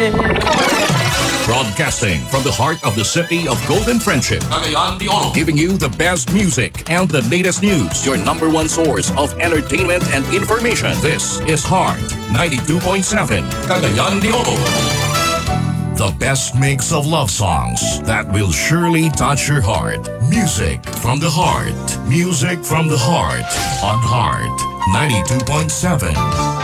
Broadcasting from the heart of the city of Golden Friendship, Cagayan de Oro. giving you the best music and the latest news. Your number one source of entertainment and information. This is Heart 92.7, Cagayan de Oro. the best mix of love songs that will surely touch your heart. Music from the heart. Music from the heart on Heart 92.7.